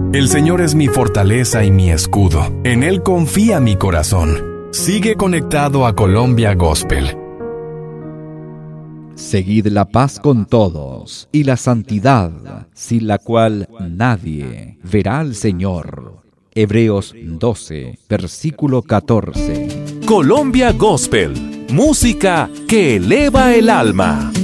El Señor es mi fortaleza y mi escudo. En Él confía mi corazón. Sigue conectado a Colombia Gospel. Seguid la paz con todos y la santidad, sin la cual nadie verá al Señor. Hebreos 12, versículo 14. Colombia Gospel, música que eleva el alma.